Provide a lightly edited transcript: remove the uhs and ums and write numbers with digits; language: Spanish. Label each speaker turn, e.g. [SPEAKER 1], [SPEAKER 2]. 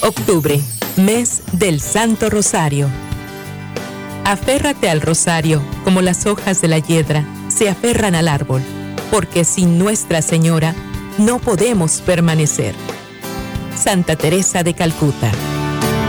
[SPEAKER 1] Octubre, mes del Santo Rosario. Aférrate al rosario como las hojas de la hiedra se aferran al árbol, porque sin Nuestra Señora no podemos permanecer. Santa Teresa de Calcuta.